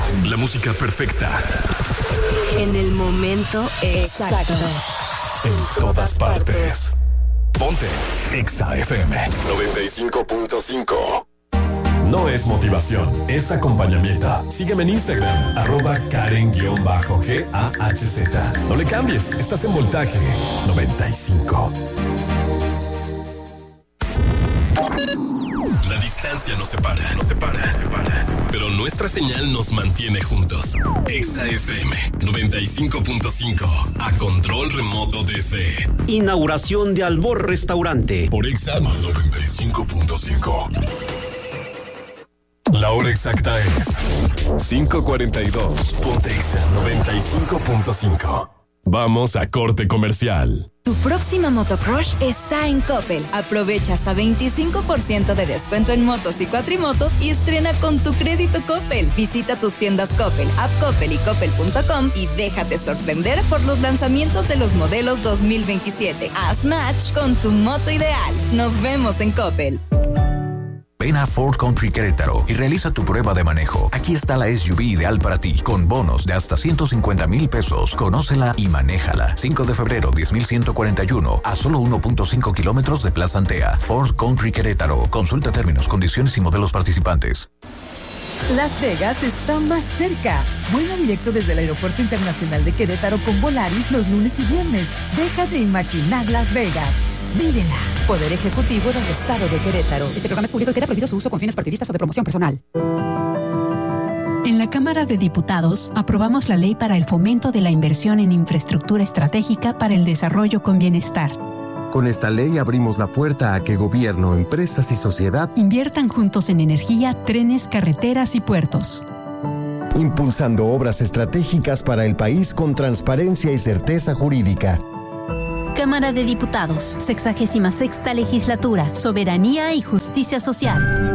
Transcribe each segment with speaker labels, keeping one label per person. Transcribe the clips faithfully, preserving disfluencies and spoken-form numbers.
Speaker 1: La música perfecta.
Speaker 2: En el momento exacto.
Speaker 1: En todas partes. Ponte Exa F M noventa y cinco punto cinco. No es motivación, es acompañamiento. Sígueme en Instagram, arroba Karen-G A H Z. No le cambies, estás en Voltaje noventa y cinco. La distancia nos separa, nos separa, nos separa. Pero nuestra señal nos mantiene juntos. Exa F M noventa y cinco punto cinco. A control remoto desde
Speaker 3: inauguración de Albor Restaurante.
Speaker 1: Por Exa noventa y cinco punto cinco. La hora exacta es cinco cuarenta y dos. Ponte Exa noventa y cinco punto cinco. Vamos a corte comercial.
Speaker 2: Tu próxima motocrush está en Coppel. Aprovecha hasta veinticinco por ciento de descuento en motos y cuatrimotos y estrena con tu crédito Coppel. Visita tus tiendas Coppel, App Coppel y Coppel punto com y déjate sorprender por los lanzamientos de los modelos dos mil veintisiete. Haz match con tu moto ideal. Nos vemos en Coppel.
Speaker 4: Ven a Ford Country Querétaro y realiza tu prueba de manejo. Aquí está la S U V ideal para ti, con bonos de hasta ciento cincuenta mil pesos. Conócela y manéjala. cinco de febrero, diez mil ciento cuarenta y uno, a solo uno punto cinco kilómetros de Plaza Antea. Ford Country Querétaro. Consulta términos, condiciones y modelos participantes.
Speaker 5: Las Vegas está más cerca. Vuela directo desde el Aeropuerto Internacional de Querétaro con Volaris los lunes y viernes. Deja de imaginar Las Vegas. Vívela. Poder Ejecutivo del Estado de Querétaro. Este programa es público y queda prohibido su uso con fines partidistas o de promoción personal.
Speaker 6: En la Cámara de Diputados aprobamos la ley para el fomento de la inversión en infraestructura estratégica para el desarrollo con bienestar.
Speaker 7: Con esta ley abrimos la puerta a que gobierno, empresas y sociedad
Speaker 6: inviertan juntos en energía, trenes, carreteras y puertos.
Speaker 7: Impulsando obras estratégicas para el país con transparencia y certeza jurídica.
Speaker 6: Cámara de Diputados, sexagésima sexta legislatura, soberanía y justicia social.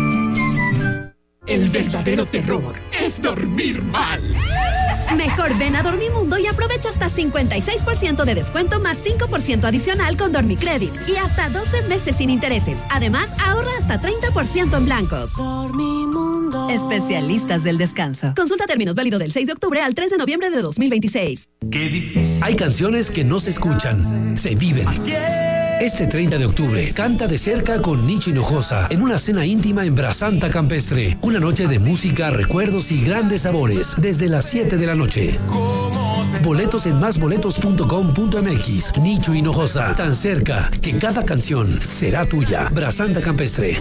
Speaker 8: El verdadero terror es dormir mal.
Speaker 9: Mejor ven a Dormimundo y aprovecha hasta cincuenta y seis por ciento de descuento más cinco por ciento adicional con Dormicredit y hasta doce meses sin intereses. Además, ahorra hasta treinta por ciento en blancos. Dormimundo. Especialistas del descanso. Consulta términos, válido del seis de octubre al tres de noviembre de dos mil veintiséis.
Speaker 10: Qué difícil. Hay canciones que no se escuchan, se viven. Este treinta de octubre, canta de cerca con Nicho Hinojosa en una cena íntima en Brasanta Campestre. Una noche de música, recuerdos y grandes sabores desde las siete de la noche. Boletos en más boletos punto com punto m x. Nicho Hinojosa, tan cerca que cada canción será tuya. Brasanta Campestre.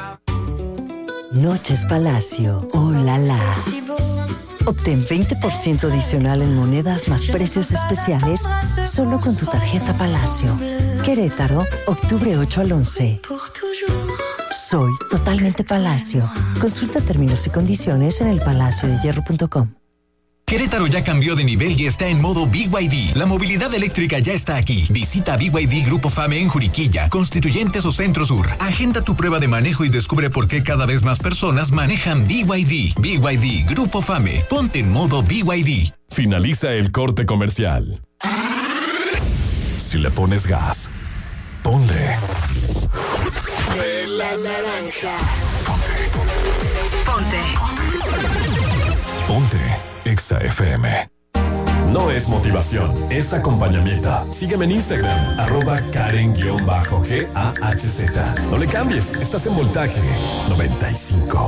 Speaker 11: Noches Palacio, oh la la. Obtén veinte por ciento adicional en monedas más precios especiales solo con tu tarjeta Palacio. Querétaro, octubre ocho al once. Soy totalmente Palacio. Consulta términos y condiciones en el palacio de hierro punto com.
Speaker 12: Querétaro ya cambió de nivel y está en modo B Y D. La movilidad eléctrica ya está aquí. Visita B Y D Grupo Fame en Juriquilla, Constituyentes o Centro Sur. Agenda tu prueba de manejo y descubre por qué cada vez más personas manejan B Y D. B Y D Grupo Fame. Ponte en modo B Y D.
Speaker 1: Finaliza el corte comercial. Si le pones gas, ponle.
Speaker 2: De la naranja.
Speaker 1: Ponte. Ponte. Ponte. Exa F M. No es motivación, es acompañamiento. Sígueme en Instagram, arroba Karen-G A H Z. No le cambies, estás en Voltaje noventa y cinco.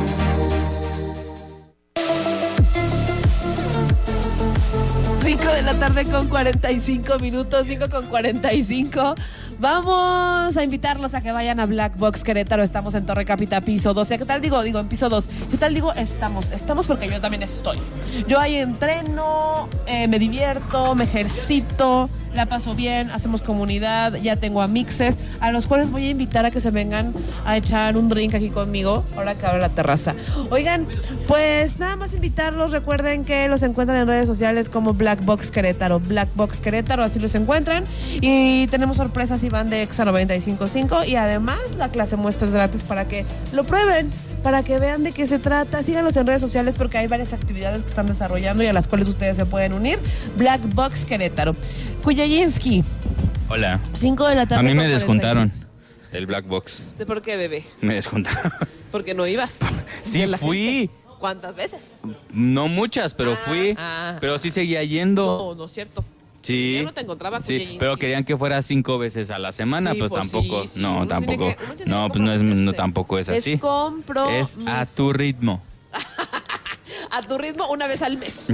Speaker 13: cinco de la tarde con cuarenta y cinco minutos, cinco con cuarenta y cinco. Vamos a invitarlos a que vayan a Black Box Querétaro. Estamos en Torre Capita, piso doce. ¿Qué tal digo? Digo, en piso dos. ¿Qué tal digo? Estamos. Estamos porque yo también estoy. Yo ahí entreno, eh, me divierto, me ejercito, la paso bien, hacemos comunidad, ya tengo amixes, a los cuales voy a invitar a que se vengan a echar un drink aquí conmigo, ahora que abro la terraza. Oigan, pues nada más invitarlos. Recuerden que los encuentran en redes sociales como Black Box Querétaro. Black Box Querétaro, así los encuentran. Y tenemos sorpresas y van de Exa noventa y cinco punto cinco. Y además la clase muestra es gratis para que lo prueben, para que vean de qué se trata. Síganlos en redes sociales porque hay varias actividades que están desarrollando y a las cuales ustedes se pueden unir. Black Box Querétaro. Kuyayinsky.
Speaker 14: Hola.
Speaker 13: cinco de la tarde.
Speaker 14: A mí me descontaron el Black Box.
Speaker 13: ¿De por qué, bebé?
Speaker 14: Me descontaron.
Speaker 13: Porque no ibas.
Speaker 14: Sí, fui.
Speaker 13: Gente. ¿Cuántas veces?
Speaker 14: No muchas, pero
Speaker 13: ah,
Speaker 14: fui.
Speaker 13: Ah.
Speaker 14: Pero sí seguía yendo.
Speaker 13: No, no es cierto.
Speaker 14: Sí.
Speaker 13: Yo no te encontraba con
Speaker 14: Sí, pero querían que fuera cinco veces a la semana,
Speaker 13: sí,
Speaker 14: pues,
Speaker 13: pues
Speaker 14: tampoco.
Speaker 13: Sí, sí.
Speaker 14: No,
Speaker 13: uno
Speaker 14: tampoco.
Speaker 13: Que,
Speaker 14: no, pues no es, no, tampoco es así.
Speaker 13: Es compro.
Speaker 14: Es a tu ritmo.
Speaker 13: A tu ritmo una vez al mes.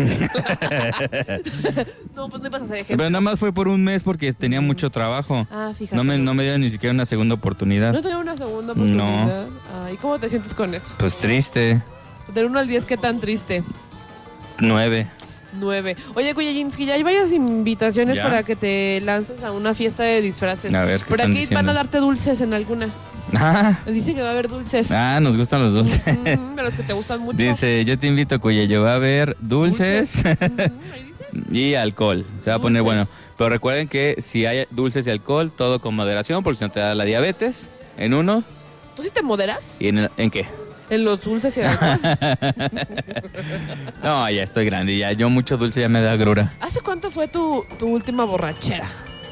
Speaker 13: No, pues no ibas a hacer ejemplo.
Speaker 14: Pero nada más fue por un mes porque tenía mucho trabajo.
Speaker 13: Ah, fíjate.
Speaker 14: No me, no me dieron ni siquiera una segunda oportunidad.
Speaker 13: ¿No te dieron una segunda oportunidad?
Speaker 14: No.
Speaker 13: Ay, ¿cómo te sientes con eso?
Speaker 14: Pues triste.
Speaker 13: Del uno al diez, ¿qué tan triste?
Speaker 14: Nueve.
Speaker 13: Nueve. Oye, Kuyajinsky, ya hay varias invitaciones
Speaker 14: ¿Ya?
Speaker 13: para que te lances a una fiesta de disfraces.
Speaker 14: A ver, ¿qué
Speaker 13: Por
Speaker 14: están
Speaker 13: aquí
Speaker 14: diciendo?
Speaker 13: van a darte dulces en alguna.
Speaker 14: Ah.
Speaker 13: Dice que va a haber dulces.
Speaker 14: Ah, nos gustan los dulces.
Speaker 13: Mm, de los que te gustan mucho.
Speaker 14: Dice, yo te invito, Cuyeyo, va a haber dulces,
Speaker 13: ¿Dulces? Mm, ahí dice.
Speaker 14: y alcohol. Se va a poner
Speaker 13: Dulces.
Speaker 14: bueno. Pero recuerden que si hay dulces y alcohol, todo con moderación, porque si no te da la diabetes, en uno.
Speaker 13: ¿Tú sí te moderas?
Speaker 14: ¿Y en, el- en qué?
Speaker 13: En los dulces y el alcohol.
Speaker 14: No, ya estoy grande, ya yo mucho dulce ya me da grura.
Speaker 13: ¿Hace cuánto fue tu, tu última borrachera?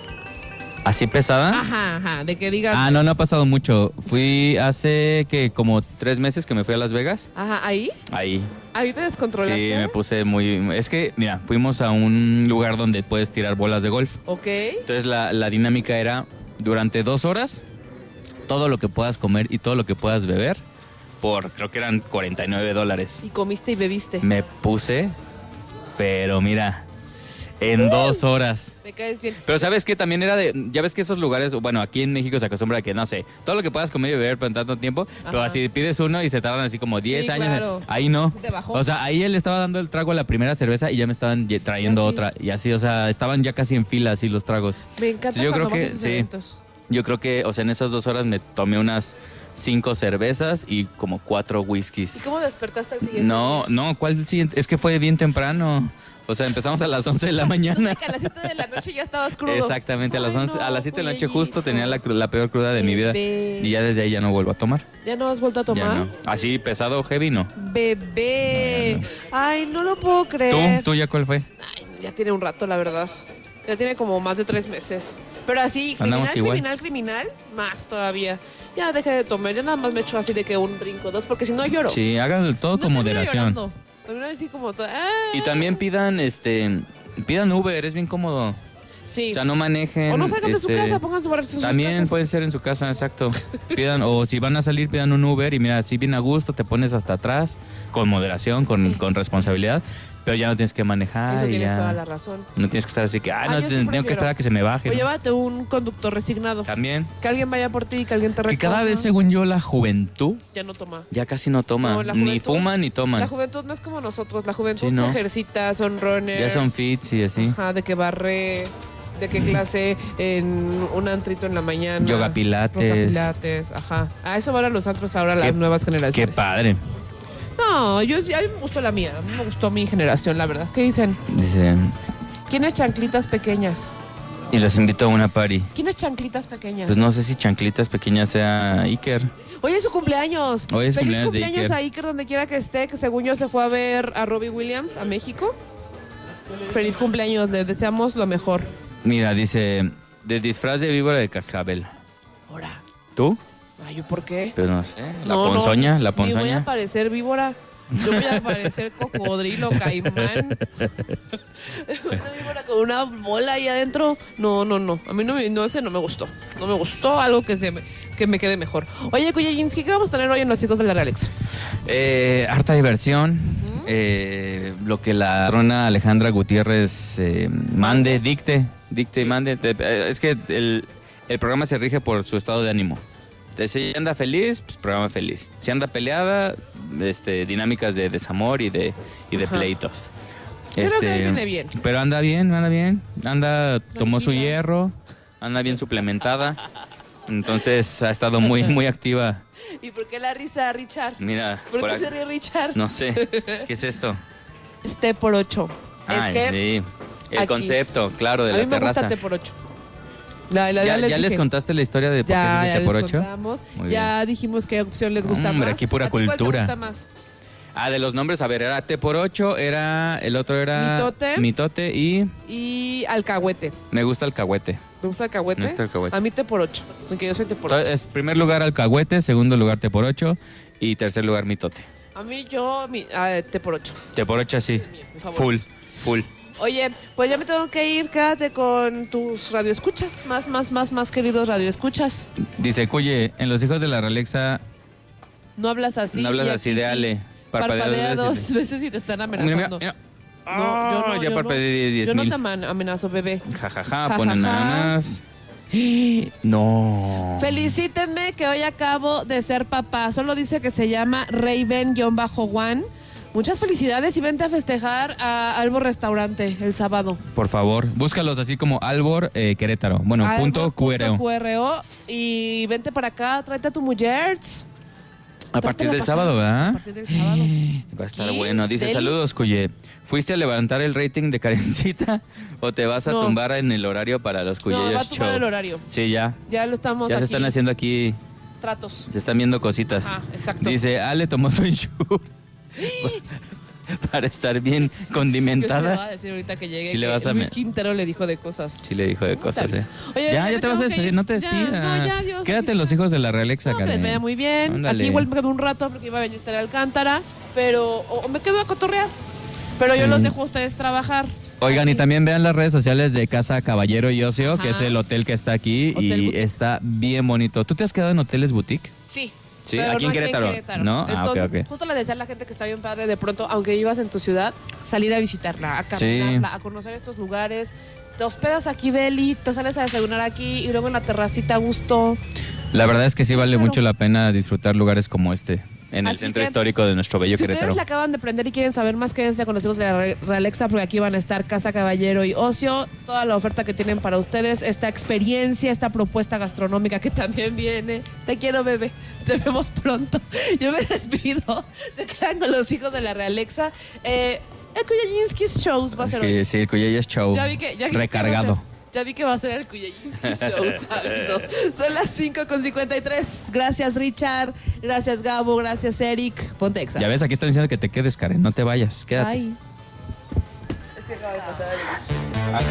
Speaker 14: ¿Así pesada?
Speaker 13: Ajá, ajá, de que digas...
Speaker 14: Ah, no, no ha pasado mucho. Fui hace que como tres meses que me fui a Las Vegas.
Speaker 13: Ajá, ¿ahí?
Speaker 14: Ahí.
Speaker 13: ¿Ahí te descontrolaste?
Speaker 14: Sí, me puse muy... Es que, mira, fuimos a un lugar donde puedes tirar bolas de golf.
Speaker 13: Ok.
Speaker 14: Entonces la, la dinámica era durante dos horas, todo lo que puedas comer y todo lo que puedas beber, por creo que eran cuarenta y nueve dólares.
Speaker 13: Y comiste y bebiste.
Speaker 14: Me puse, pero mira, en dos horas.
Speaker 13: Me caes bien.
Speaker 14: Pero ¿sabes qué? También era de... Ya ves que esos lugares... Bueno, aquí en México se acostumbra a que, no sé, todo lo que puedas comer y beber por tanto tiempo, pero
Speaker 13: Ajá.
Speaker 14: así pides uno y se tardan así como diez
Speaker 13: Sí,
Speaker 14: años.
Speaker 13: claro.
Speaker 14: Ahí no.
Speaker 13: Te bajó.
Speaker 14: O sea, ahí él estaba dando el trago a la primera cerveza y ya me estaban ye- trayendo
Speaker 13: Así.
Speaker 14: otra. Y así, o sea, estaban ya casi en fila así los tragos.
Speaker 13: Me encanta
Speaker 14: Entonces, yo
Speaker 13: cuando
Speaker 14: creo
Speaker 13: vas a
Speaker 14: que
Speaker 13: esos
Speaker 14: sí.
Speaker 13: eventos.
Speaker 14: Yo creo que, o sea, en esas dos horas me tomé unas cinco cervezas y como cuatro
Speaker 13: ¿Y
Speaker 14: whiskies.
Speaker 13: cómo despertaste al siguiente
Speaker 14: No,
Speaker 13: día?
Speaker 14: no, ¿cuál siguiente? Es que fue bien temprano. O sea, empezamos a las once de la mañana.
Speaker 13: Que a las siete de la noche ya estabas crudo.
Speaker 14: Exactamente, a las
Speaker 13: Ay,
Speaker 14: once,
Speaker 13: no,
Speaker 14: a las siete de la noche
Speaker 13: Kuyayi.
Speaker 14: justo tenía la, cru- la peor cruda de mi vida.
Speaker 13: Bebé.
Speaker 14: Y ya desde ahí ya no vuelvo a tomar.
Speaker 13: ¿Ya no has vuelto a tomar?
Speaker 14: Ya no. Así pesado, heavy, no.
Speaker 13: Bebé.
Speaker 14: No, ya
Speaker 13: Ay, no lo puedo
Speaker 14: ¿Tú?
Speaker 13: creer.
Speaker 14: ¿Tú ya cuál fue?
Speaker 13: Ay, ya tiene un rato, la verdad. Ya tiene como más de tres meses. Pero así, criminal,
Speaker 14: Andamos igual.
Speaker 13: criminal, criminal, más todavía. Ya dejé de tomar, ya nada más me echo así de que un brinco, dos, porque si no lloro.
Speaker 14: Sí, hagan todo
Speaker 13: Si no,
Speaker 14: con
Speaker 13: termino
Speaker 14: moderación.
Speaker 13: llorando. Termino así como todo, ah.
Speaker 14: Y también pidan, este, pidan Uber, es bien cómodo.
Speaker 13: Sí.
Speaker 14: O sea, no manejen.
Speaker 13: O no salgan de su
Speaker 14: este,
Speaker 13: casa, pónganse borrachos en sus
Speaker 14: También
Speaker 13: casas.
Speaker 14: puede ser en su casa, exacto. Pidan, o si van a salir, pidan un Uber y mira, así bien a gusto, te pones hasta atrás, con moderación, con, con responsabilidad, pero ya no tienes que manejar
Speaker 13: Eso
Speaker 14: y
Speaker 13: tienes
Speaker 14: ya.
Speaker 13: toda la razón.
Speaker 14: No tienes que estar así que, ah,
Speaker 13: Ah,
Speaker 14: no,
Speaker 13: yo sí
Speaker 14: te- tengo que
Speaker 13: prefiero.
Speaker 14: esperar a que se me baje.
Speaker 13: O
Speaker 14: ¿no?
Speaker 13: llévate un conductor resignado.
Speaker 14: También.
Speaker 13: Que alguien vaya por ti y que alguien te
Speaker 14: Que
Speaker 13: recoja.
Speaker 14: cada vez, según yo, la juventud
Speaker 13: Ya no toma.
Speaker 14: ya casi no toma.
Speaker 13: No, la
Speaker 14: ni
Speaker 13: juventud-
Speaker 14: fuman ni toman.
Speaker 13: La juventud no es como nosotros. La juventud
Speaker 14: Sí, no.
Speaker 13: se ejercita, son runners.
Speaker 14: Ya son fits y así.
Speaker 13: Ajá, de que barre, de qué clase en un antrito en la mañana.
Speaker 14: Yoga pilates.
Speaker 13: Yoga pilates, ajá. A eso van a los antros ahora
Speaker 14: Qué-
Speaker 13: las nuevas
Speaker 14: Qué
Speaker 13: generaciones.
Speaker 14: padre.
Speaker 13: No, yo sí, a mí me gustó la mía. A mí me gustó mi generación, la verdad. ¿Qué dicen?
Speaker 14: Dicen,
Speaker 13: ¿Quiénes chanclitas pequeñas?
Speaker 14: y los invito a una party.
Speaker 13: ¿Quiénes chanclitas pequeñas?
Speaker 14: Pues no sé si chanclitas pequeñas sea Iker.
Speaker 13: Hoy es su cumpleaños.
Speaker 14: Hoy es
Speaker 13: Feliz
Speaker 14: cumpleaños de
Speaker 13: cumpleaños
Speaker 14: Iker.
Speaker 13: a Iker donde quiera que esté, que según yo se fue a ver a Robbie Williams a México. Feliz cumpleaños, le deseamos lo mejor.
Speaker 14: Mira, dice, de disfraz de víbora de cascabel.
Speaker 13: Ahora.
Speaker 14: ¿Tú?
Speaker 13: Ay, ¿yo por qué?
Speaker 14: Pues no sé. La
Speaker 13: No, no,
Speaker 14: ponzoña, la
Speaker 13: Ni voy a
Speaker 14: ponzoña.
Speaker 13: parecer víbora. Yo voy a parecer cocodrilo, caimán. Una víbora con una bola ahí adentro. No, no, no. A mí no, me- no ese no me gustó. No me gustó algo que se me, que me quede mejor. Oye, Kuyajinsky, ¿qué vamos a tener hoy en Los Hijos de la Alexa?
Speaker 14: Eh, harta diversión. Eh, lo que la rona Alejandra Gutiérrez eh, mande, dicte, dicte y mande. Te- eh, Es que el, el programa se rige por su estado de ánimo. Entonces, si anda feliz, pues programa feliz. Si anda peleada, este, dinámicas de desamor y de, y de
Speaker 13: Ajá.
Speaker 14: pleitos.
Speaker 13: Creo que viene bien.
Speaker 14: Pero anda bien, anda bien. Anda, tomó su hierro, anda bien suplementada. Entonces ha estado muy, muy activa.
Speaker 13: ¿Y por qué la risa, Richard?
Speaker 14: Mira,
Speaker 13: ¿Por
Speaker 14: por
Speaker 13: qué
Speaker 14: aquí-
Speaker 13: se ríe Richard?
Speaker 14: no sé. ¿Qué es esto?
Speaker 13: Este por ocho.
Speaker 14: Ay,
Speaker 13: es que
Speaker 14: sí. El
Speaker 13: aquí-
Speaker 14: concepto, claro, de
Speaker 13: a
Speaker 14: la
Speaker 13: mí me gusta
Speaker 14: terraza.
Speaker 13: té por ocho. La- la-
Speaker 14: ¿Ya,
Speaker 13: les
Speaker 14: ya les
Speaker 13: dije.
Speaker 14: contaste la historia de por
Speaker 13: Ya,
Speaker 14: qué
Speaker 13: ya
Speaker 14: es el té
Speaker 13: les
Speaker 14: por ocho?
Speaker 13: contamos.
Speaker 14: Muy
Speaker 13: Ya dijimos qué opción les gusta
Speaker 14: Hombre,
Speaker 13: más.
Speaker 14: aquí pura
Speaker 13: ¿A ti cuál te
Speaker 14: cultura.
Speaker 13: gusta más?
Speaker 14: Ah, de los nombres, a ver, era té por ocho, era, el otro era...
Speaker 13: Mitote.
Speaker 14: Mitote y
Speaker 13: Y alcahuete.
Speaker 14: me gusta el cahuete.
Speaker 13: ¿Te gusta el alcahuete?
Speaker 14: Me gusta el alcahuete.
Speaker 13: A mí té por ocho. Porque yo soy té por ocho.
Speaker 14: Entonces, primer lugar alcahuete, segundo lugar té por ocho y tercer lugar mitote.
Speaker 13: A mí yo, mi, ah, té por ocho.
Speaker 14: Té por ocho, sí. Full, full.
Speaker 13: Oye, pues ya me tengo que ir, quédate con tus radioescuchas, más, más, más, más queridos radioescuchas.
Speaker 14: Dice, Cuye, en Los Hijos de la Realeza...
Speaker 13: No hablas así.
Speaker 14: No hablas así de Ale.
Speaker 13: Parpadea, Parpadea dos, veces, dos veces y te están amenazando. Mira, mira. No, yo no,
Speaker 14: ya
Speaker 13: yo
Speaker 14: parpadeé diez
Speaker 13: Yo
Speaker 14: mil.
Speaker 13: no te amenazo, bebé.
Speaker 14: Jajaja, ja, ja, ponen nada más. No.
Speaker 13: Felicítenme que hoy acabo de ser papá. Solo dice que se llama Raven-One. Muchas felicidades y vente a festejar a Albor Restaurante el sábado.
Speaker 14: Por favor, búscalos así como Albor eh, Querétaro. Bueno,
Speaker 13: Albor,
Speaker 14: punto Q R O.
Speaker 13: Q R O. Y vente para acá, tráete a tu mujer.
Speaker 14: A partir del sábado, ¿verdad?
Speaker 13: A partir del sábado.
Speaker 14: Va a estar bueno. Dice, saludos, Cuye. ¿Fuiste a levantar el rating de Karencita o te vas a no. tumbar en el horario para los Cuyellos Show?
Speaker 13: No, va a tumbar el horario.
Speaker 14: Sí, ya.
Speaker 13: Ya lo estamos
Speaker 14: Ya
Speaker 13: aquí.
Speaker 14: se están haciendo aquí...
Speaker 13: Tratos.
Speaker 14: Se están viendo cositas.
Speaker 13: Ajá, exacto.
Speaker 14: Dice, Ale tomó su ensure para estar bien condimentada.
Speaker 13: Yo se le va a decir ahorita que llegue
Speaker 14: sí
Speaker 13: que
Speaker 14: le vas a
Speaker 13: Luis
Speaker 14: me...
Speaker 13: Quintero le dijo de cosas.
Speaker 14: Sí le dijo de cosas, eh.
Speaker 13: Oye,
Speaker 14: ya,
Speaker 13: ya,
Speaker 14: ya te vas a despedir, no te despidas.
Speaker 13: No, ya, Dios.
Speaker 14: Quédate en Los Hijos de la Realexa,
Speaker 13: no, que les vaya muy bien.
Speaker 14: Ándale.
Speaker 13: Aquí igual me quedo un rato porque iba a venir Tere Alcántara, pero o, o me quedo a cotorrear. Pero sí. Yo los dejo a ustedes trabajar.
Speaker 14: Oigan, y también vean las redes sociales de Casa Caballero y Ocio, Ajá. que es el hotel que está aquí hotel y boutique. Está bien bonito. ¿Tú te has quedado en hoteles boutique?
Speaker 13: Sí.
Speaker 14: Sí, aquí,
Speaker 13: no
Speaker 14: en Querétaro,
Speaker 13: aquí en Querétaro,
Speaker 14: ¿no?
Speaker 13: Entonces,
Speaker 14: ah, okay, okay.
Speaker 13: justo le decía a la gente que está bien padre de pronto, aunque vivas en tu ciudad, salir a visitarla, a caminarla, sí. a conocer estos lugares. Te hospedas aquí, Deli, te sales a desayunar aquí y luego en la terracita a gusto.
Speaker 14: La verdad es que sí vale claro. mucho la pena disfrutar lugares como este, en el
Speaker 13: Así
Speaker 14: centro
Speaker 13: que,
Speaker 14: histórico de nuestro bello
Speaker 13: si
Speaker 14: Querétaro.
Speaker 13: Si ustedes la acaban de prender y quieren saber más, quédense con los hijos de la Realexa, porque aquí van a estar Casa Caballero y Ocio, toda la oferta que tienen para ustedes, esta experiencia, esta propuesta gastronómica que también viene. Te quiero, bebé. Te vemos pronto. Yo me despido. Se quedan con los hijos de la Realexa. Eh, el Kuyalinski's Shows va a ser
Speaker 14: hoy. Sí, el Kuyalinski's Show.
Speaker 13: Ya vi que, ya vi
Speaker 14: recargado.
Speaker 13: Que Ya vi que va a ser el Kuyalinski's Show. Son las cinco con cincuenta y tres. Gracias, Richard. Gracias, Gabo. Gracias, Eric. Ponte exa.
Speaker 14: Ya ves, aquí están diciendo que te quedes, Karen. No te vayas. Quédate.
Speaker 13: Ay. Es que acaba de pasar.